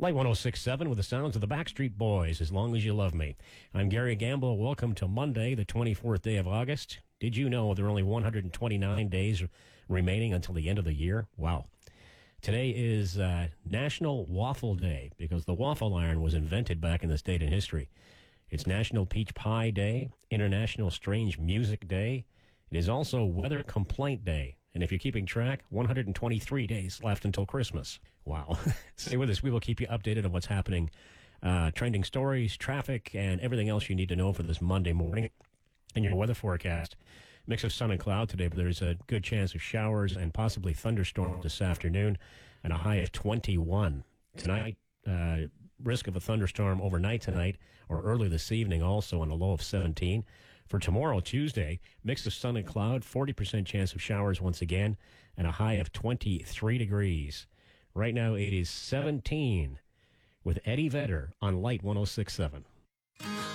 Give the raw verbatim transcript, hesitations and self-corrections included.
Light one oh six point seven with the sounds of the Backstreet Boys, As Long As You Love Me. I'm Gary Gamble. Welcome to Monday, the twenty-fourth day of August. Did you know there are only one hundred twenty-nine days remaining until the end of the year? Wow. Today is uh, National Waffle Day because the waffle iron was invented back in this date in history. It's National Peach Pie Day, International Strange Music Day. It is also Weather Complaint Day. And if you're keeping track, one hundred twenty-three days left until Christmas. Wow. Stay with us. We will keep you updated on what's happening, uh, trending stories, traffic, and everything else you need to know for this Monday morning. In your weather forecast, mix of sun and cloud today, but there's a good chance of showers and possibly thunderstorms this afternoon, and a high of twenty-one. Tonight, uh, risk of a thunderstorm overnight tonight or early this evening also on a low of seventeen. For tomorrow, Tuesday, mix of sun and cloud, forty percent chance of showers once again, and a high of twenty-three degrees. Right now, it is seventeen with Eddie Vedder on Light one oh six point seven.